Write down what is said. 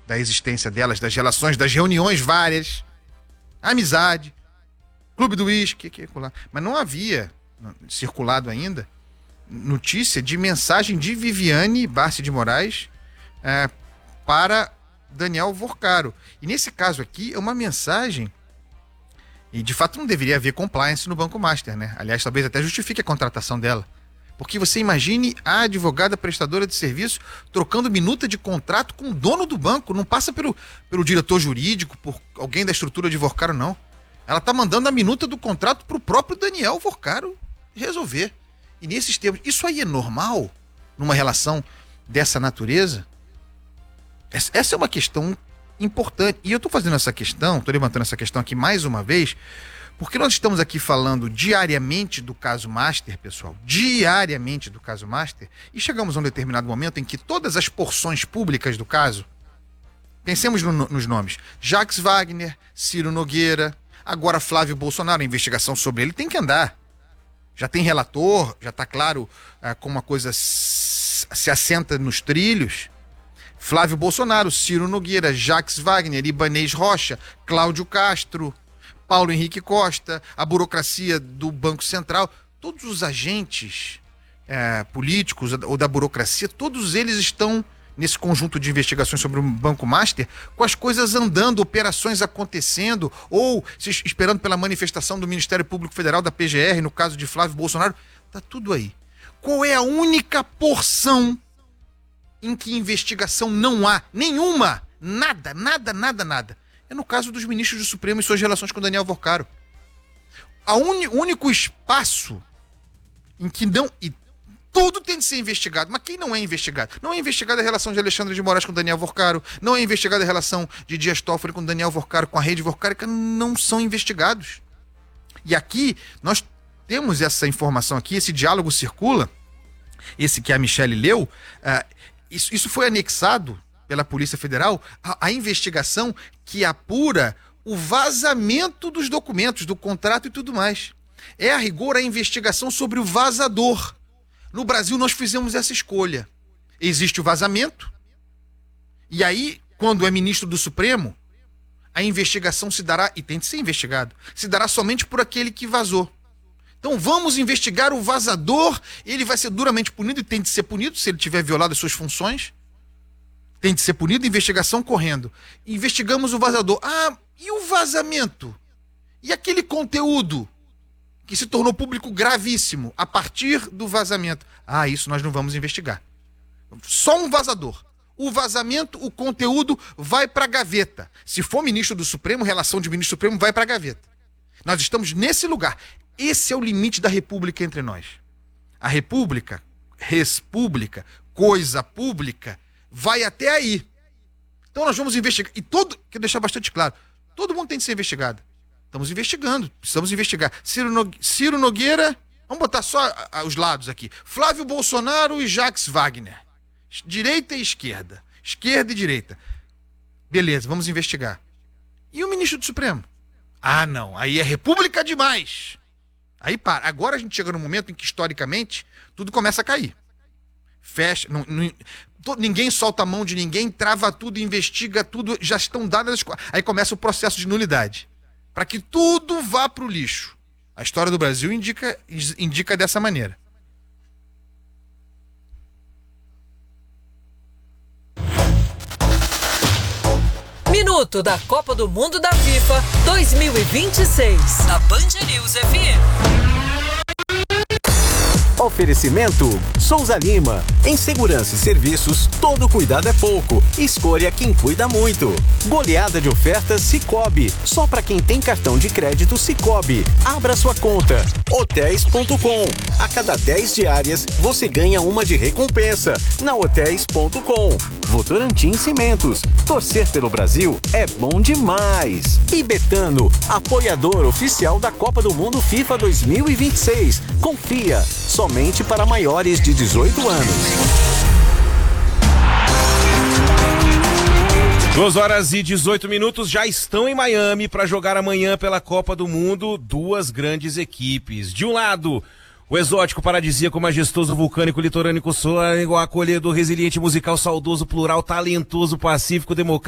da existência delas, das relações, das reuniões várias, amizade, clube do uísque, mas não havia circulado ainda notícia de mensagem de Viviane Barsi de Moraes para Daniel Vorcaro. E nesse caso aqui é uma mensagem, e de fato não deveria haver compliance no Banco Master, né? Aliás, talvez até justifique a contratação dela. Porque você imagine a advogada prestadora de serviço trocando minuta de contrato com o dono do banco. Não passa pelo diretor jurídico, por alguém da estrutura de Vorcaro, não. Ela está mandando a minuta do contrato para o próprio Daniel Vorcaro resolver. E nesses termos, isso aí é normal numa relação dessa natureza? Essa é uma questão importante. E eu estou fazendo essa questão, estou levantando essa questão aqui mais uma vez, porque nós estamos aqui falando diariamente do caso Master, pessoal, diariamente do caso Master, e chegamos a um determinado momento em que todas as porções públicas do caso, pensemos nos nomes, Jacques Wagner, Ciro Nogueira, agora Flávio Bolsonaro, a investigação sobre ele tem que andar. Já tem relator, já está claro como a coisa se assenta nos trilhos. Flávio Bolsonaro, Ciro Nogueira, Jacques Wagner, Ibanez Rocha, Cláudio Castro, Paulo Henrique Costa, a burocracia do Banco Central, todos os agentes políticos ou da burocracia, todos eles estão nesse conjunto de investigações sobre o Banco Master, com as coisas andando, operações acontecendo, ou esperando pela manifestação do Ministério Público Federal, da PGR, no caso de Flávio Bolsonaro, tá tudo aí. Qual é a única porção em que investigação não há? Nenhuma! Nada. É no caso dos ministros do Supremo e suas relações com Daniel Vorcaro. O único espaço em que não... Tudo tem de ser investigado, mas quem não é investigado? Não é investigada a relação de Alexandre de Moraes com Daniel Vorcaro, não é investigada a relação de Dias Toffoli com Daniel Vorcaro, com a rede vorcárica, não são investigados. E aqui, nós temos essa informação aqui, esse diálogo circula, esse que a Michele leu, isso foi anexado pela Polícia Federal à investigação que apura o vazamento dos documentos, do contrato e tudo mais. É, a rigor, a investigação sobre o vazador. No Brasil, nós fizemos essa escolha. Existe o vazamento, e aí, quando é ministro do Supremo, a investigação se dará, e tem de ser investigado, se dará somente por aquele que vazou. Então vamos investigar o vazador, ele vai ser duramente punido, e tem de ser punido se ele tiver violado as suas funções. Tem de ser punido, investigação correndo. Investigamos o vazador. E o vazamento? E aquele conteúdo que se tornou público gravíssimo a partir do vazamento? Isso nós não vamos investigar. Só um vazador. O vazamento, o conteúdo vai para a gaveta. Se for ministro do Supremo, relação de ministro do Supremo vai para a gaveta. Nós estamos nesse lugar. Esse é o limite da República entre nós. A República, res pública, coisa pública, vai até aí. Então nós vamos investigar. E quero deixar bastante claro, todo mundo tem de ser investigado. Estamos investigando, precisamos investigar. Ciro Nogueira, vamos botar só os lados aqui. Flávio Bolsonaro e Jacques Wagner. Direita e esquerda. Esquerda e direita. Beleza, vamos investigar. E o ministro do Supremo? Não, aí é república demais. Aí para. Agora a gente chega num momento em que, historicamente, tudo começa a cair. Fecha. Ninguém solta a mão de ninguém, trava tudo, investiga tudo, já estão dadas. Aí começa o processo de nulidade. Para que tudo vá para o lixo. A história do Brasil indica dessa maneira. Minuto da Copa do Mundo da FIFA 2026. Na Band News FM. Oferecimento Souza Lima. Em segurança e serviços, todo cuidado é pouco. Escolha quem cuida muito. Goleada de ofertas Sicoob. Só para quem tem cartão de crédito Sicoob. Abra sua conta. Hotéis.com. A cada 10 diárias, você ganha uma de recompensa. Na Hotéis.com. Votorantim Cimentos. Torcer pelo Brasil é bom demais. E Betano, apoiador oficial da Copa do Mundo FIFA 2026. Confia. Somente para maiores de 18 anos. 2h18, já estão em Miami para jogar amanhã pela Copa do Mundo duas grandes equipes. De um lado, o exótico, paradisíaco, majestoso, vulcânico, litorânico, acolhedor, resiliente, musical, saudoso, plural, talentoso, pacífico, democrático,